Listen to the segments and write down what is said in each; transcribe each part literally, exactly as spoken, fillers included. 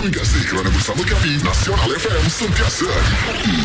Terima kasih kerana bersama kami. Nasional F M, sentiasa di hati.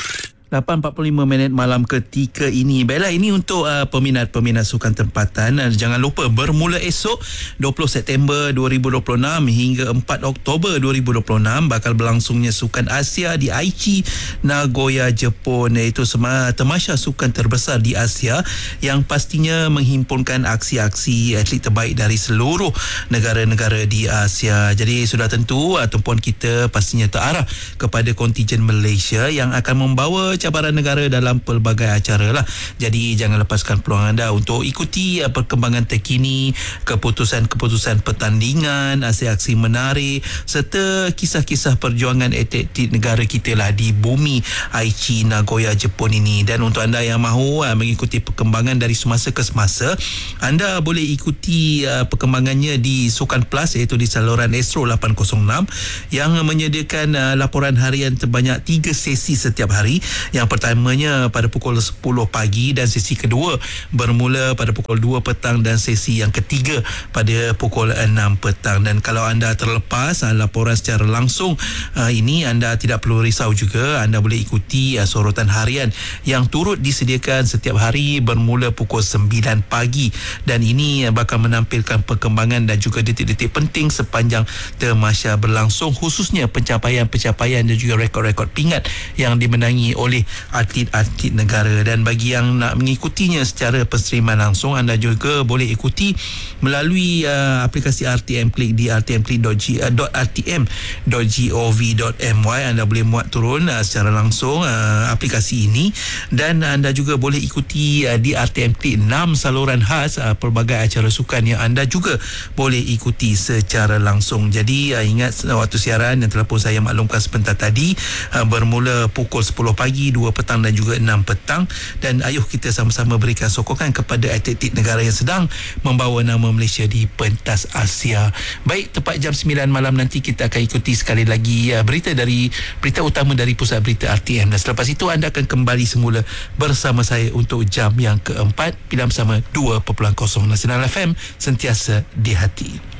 lapan empat puluh lima minit malam ketika ini. Baiklah, ini untuk uh, peminat-peminat sukan tempatan. Uh, jangan lupa bermula esok dua puluh September dua ribu dua puluh enam hingga empat Oktober dua ribu dua puluh enam bakal berlangsungnya Sukan Asia di Aichi, Nagoya, Jepun, iaitu sema- temasya sukan terbesar di Asia yang pastinya menghimpunkan aksi-aksi atlet terbaik dari seluruh negara-negara di Asia. Jadi sudah tentu uh, tumpuan kita pastinya terarah kepada kontijen Malaysia yang akan membawa cabaran negara dalam pelbagai acara lah. Jadi jangan lepaskan peluang anda untuk ikuti uh, perkembangan terkini, keputusan-keputusan pertandingan, aksi-aksi menarik serta kisah-kisah perjuangan atlet negara kita lah di bumi Aichi, Nagoya, Jepun ini. Dan untuk anda yang mahu uh, mengikuti perkembangan dari semasa ke semasa, anda boleh ikuti uh, perkembangannya di Sukan Plus, iaitu di saluran Astro lapan kosong enam yang menyediakan uh, laporan harian terbanyak tiga sesi setiap hari. Yang pertamanya pada pukul sepuluh pagi dan sesi kedua bermula pada pukul dua petang dan sesi yang ketiga pada pukul enam petang. Dan kalau anda terlepas uh, laporan secara langsung uh, ini, anda tidak perlu risau juga. Anda boleh ikuti uh, sorotan harian yang turut disediakan setiap hari bermula pukul sembilan pagi, dan ini uh, bakal menampilkan perkembangan dan juga detik-detik penting sepanjang temasya berlangsung, khususnya pencapaian-pencapaian dan juga rekod-rekod pingat yang dimenangi oleh atlet-atlet negara. Dan bagi yang nak mengikutinya secara penstreaman langsung, anda juga boleh ikuti melalui uh, aplikasi R T M Click di r t m click dot r t m dot gov dot m y. Anda boleh muat turun uh, secara langsung uh, aplikasi ini, dan anda juga boleh ikuti uh, di R T M Click enam saluran khas uh, pelbagai acara sukan yang anda juga boleh ikuti secara langsung. Jadi uh, ingat uh, waktu siaran yang telah pun saya maklumkan sebentar tadi uh, bermula pukul sepuluh pagi, dua petang dan juga enam petang. Dan ayuh kita sama-sama berikan sokongan kepada atlet negara yang sedang membawa nama Malaysia di pentas Asia. Baik, tepat jam sembilan malam nanti kita akan ikuti sekali lagi uh, berita dari berita utama dari Pusat Berita R T M, dan selepas itu anda akan kembali semula bersama saya untuk jam yang keempat. Bila bersama dua kosong Nasional F M, sentiasa di hati.